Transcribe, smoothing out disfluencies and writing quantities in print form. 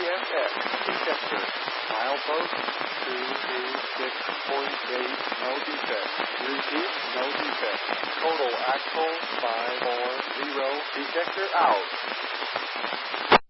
VFX detector. Milepost 226.8, no defect. Repeat, no defect. Total axle 540, detector out.